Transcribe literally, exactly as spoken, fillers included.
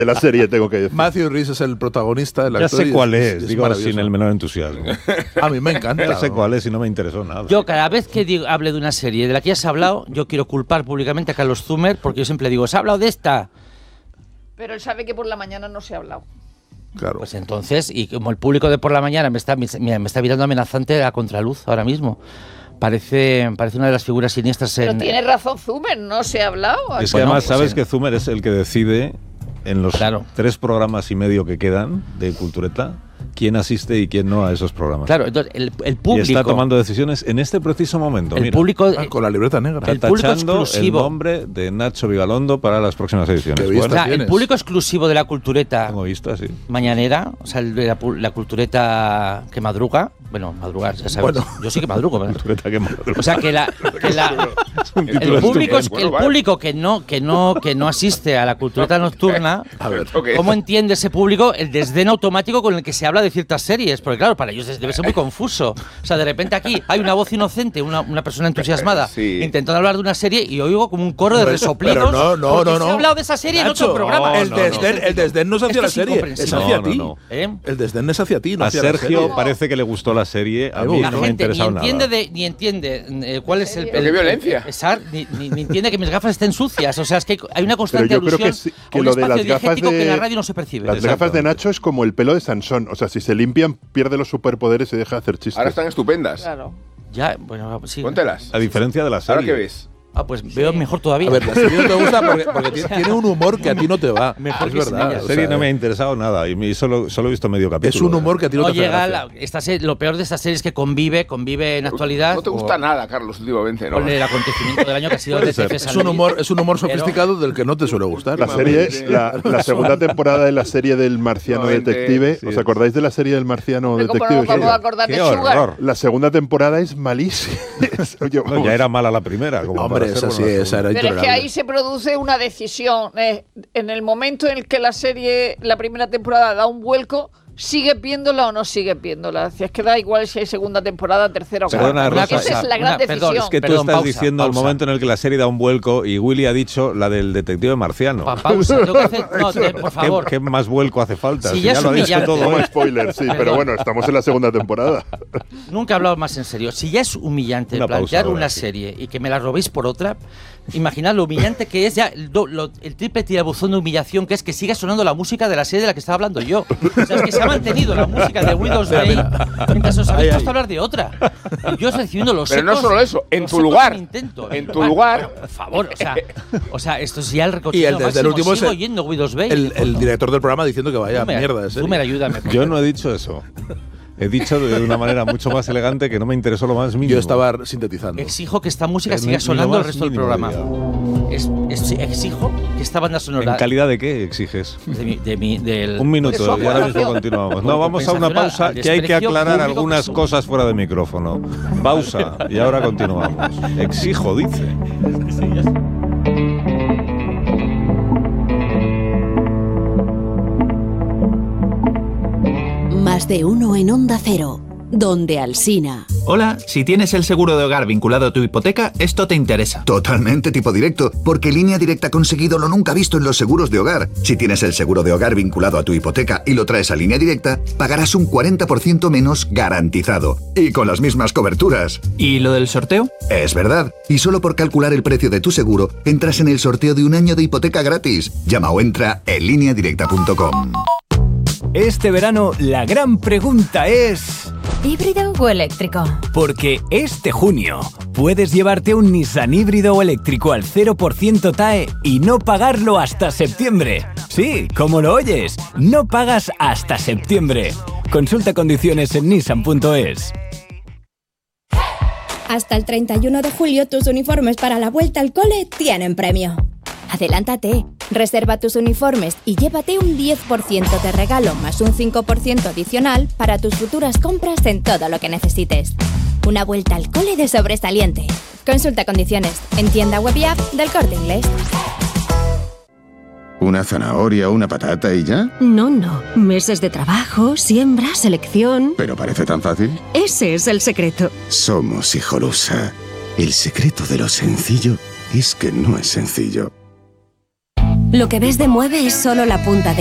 de la serie, tengo que decir. Matthew Rhys es el protagonista. El ya actor sé cuál es, es digo sin el menor entusiasmo. A mí me encanta. Ya sé cuál es y no me interesó nada. Yo cada vez que digo, hable de una serie de la que ya se ha hablado, yo quiero culpar públicamente a Carlos Zumer, porque yo siempre digo, ¿se ha hablado de esta? Pero él sabe que por la mañana no se ha hablado. Claro. Pues entonces, y como el público de por la mañana me está, me, me está mirando amenazante a contraluz ahora mismo. Parece, parece una de las figuras siniestras Pero en... tiene razón Zumer, no se ha hablado. Es que Bueno, además pues sabes en- que Zumer es el que decide en los Claro. tres programas y medio que quedan de Cultureta quién asiste y quién no a esos programas. Claro, entonces el, el Y público... está tomando decisiones en este preciso momento. el mira. público... Ah, con la libreta negra. el Está público tachando el exclusivo. nombre de Nacho Vigalondo para las próximas ediciones. Qué bien O Bueno, sea, tienes. el público exclusivo de la cultureta tengo vista, sí. mañanera, o sea, el de la, pu- la cultureta que madruga, bueno, madrugar, ya sabes. Bueno. Yo sí que madrugo, ¿verdad? Cultureta que madruga. O sea, que la, que la- Un el título público, es- estupendo. el público que no, que no, que no asiste a la cultureta nocturna, A ver. ¿cómo entiende ese público el desdén automático con el que se habla de ciertas series? Porque claro, para ellos es- debe ser muy confuso. O sea, de repente aquí hay una voz inocente, una, una persona entusiasmada, Sí. intentando hablar de una serie y oigo como un coro de Pero- resoplidos. pero no, no, porque no, se no. ha hablado de esa serie Nacho, en otro programa. el, no, no. desdén, el desdén no es hacia Esto la es serie, es incomprensible. hacia No, no, ti. no. ¿Eh? El desdén es hacia ti, no A hacia la Sergio serie. parece que le gustó la serie, a Ay, mí la La no me ha gente ni interesado entiende, nada. de, ni entiende eh, cuál es el, Pero el- qué violencia. el- esa- ni, ni- ni entiende que mis gafas estén sucias. O sea, es que hay una constante Pero yo creo alusión que sí, que a un lo de espacio las gafas diegético de- que en la radio no se percibe. Las Exacto. gafas de Nacho es como el pelo de Sansón. O sea, si se limpian, pierde los superpoderes y deja de hacer chistes. Ahora están estupendas. Claro. Ya, bueno, sí. Póntelas. A diferencia de la serie. ¿Ahora qué ves? Ah, pues veo mejor todavía. A ver, la serie no te gusta porque, porque tiene, tiene un humor que a ti no te va. Mejor es que sin verdad. ella. La o serie sea, no me ha interesado nada y me- solo, solo he visto medio capítulo. es un humor que a ti no, no te hace llega gracia. la, esta serie, lo peor de esta serie es que convive, convive en actualidad No te gusta con, nada, Carlos, últimamente, ¿no? con el acontecimiento del año que ha sido el de Puede T F ser. Es un humor, es un humor Pero- sofisticado del que no te suele gustar. La serie, la, la segunda temporada de la serie del Marciano Nuevamente, Detective. sí. ¿Os acordáis de la serie del Marciano Hombre, ¿cómo Detective? no nos vamos a Sí. acordar de ¡Qué Sugar? horror! La segunda temporada es malísima. Yo- No, ya era mala la primera. Como Hombre, para ser esa sí, buena la esa era Pero es que intolerable. ahí se produce una decisión. eh, en el momento en el que la serie, la primera temporada, da un vuelco, ¿sigues viéndola o no sigues viéndola? Si es que da igual si hay segunda temporada, tercera o Perdona, cuarta. Rosa, Esa es la gran una- perdón, decisión. Es que tú Perdón, estás pausa, diciendo pausa. al momento en el que la serie da un vuelco y Willy ha dicho la del detective marciano. Pa- pausa, tengo que hacer- no, te- por ¿Qué, favor. qué más vuelco hace falta? Si Si ya ya es lo ha dicho humillante. todo. Como ¿eh? spoiler, sí, pero Perdón. bueno, estamos en la segunda temporada. Nunca he hablado más en serio. Si ya es humillante Una pausa plantear ahora, una sí. serie y que me la robéis por otra, imaginad lo humillante que es ya el, do- lo- el triple tirabuzón de humillación que es que siga sonando la música de la serie de la que estaba hablando yo. O sea, es que se ha mantenido la música de Windows Day mientras os habéis Ay, puesto ay. a hablar de otra. Y yo estoy recibiendo los Pero no ecos- solo eso, en los tu ecos lugar. de mi intento. En tu lugar. Por favor, o sea, o sea, esto es ya el Y recochineo el desde el máximo. último es Sigo el- oyendo Windows Bay. El, el director del programa diciendo que vaya Zumer, mierda de serie. Zumer, ayúdame. por Yo favor. no he dicho eso. He dicho de una manera mucho más elegante que no me interesó lo más mínimo. Yo estaba sintetizando. Exijo que esta música Que siga ni- ni lo sonando el más resto del mínimo, programa. diría. Es, es- exijo que esta banda sonora ¿En calidad de qué exiges? de mi, de mi- del, Un minuto Eso, y ahora mismo compensación. continuamos. No, vamos a una Compensación pausa al que hay que desprecio aclarar público algunas que son. cosas fuera de micrófono. Pausa y ahora continuamos. Exijo, dice. Más de uno en Onda Cero, donde Alsina. Hola, si tienes el seguro de hogar vinculado a tu hipoteca, esto te interesa. Totalmente tipo directo, porque Línea Directa ha conseguido lo nunca visto en los seguros de hogar. Si tienes el seguro de hogar vinculado a tu hipoteca y lo traes a Línea Directa, pagarás un cuarenta por ciento menos garantizado. Y con las mismas coberturas. ¿Y lo del sorteo? Es verdad. Y solo por calcular el precio de tu seguro, entras en el sorteo de un año de hipoteca gratis. Llama o entra en línea directa punto com. Este verano la gran pregunta es... ¿Híbrido o eléctrico? Porque este junio puedes llevarte un Nissan híbrido o eléctrico al cero por ciento T A E y no pagarlo hasta septiembre. Sí, como lo oyes, no pagas hasta septiembre. Consulta condiciones en nissan punto es. Hasta el treinta y uno de julio tus uniformes para la vuelta al cole tienen premio. Adelántate, reserva tus uniformes y llévate un diez por ciento de regalo más un cinco por ciento adicional para tus futuras compras en todo lo que necesites. Una vuelta al cole de sobresaliente. Consulta condiciones en tienda web y app del Corte Inglés. ¿Una zanahoria o una patata y ya? No, no. Meses de trabajo, siembra, selección. ¿Pero parece tan fácil? Ese es el secreto. Somos Hijolusa. El secreto de lo sencillo es que no es sencillo. Lo que ves de Mueve es solo la punta de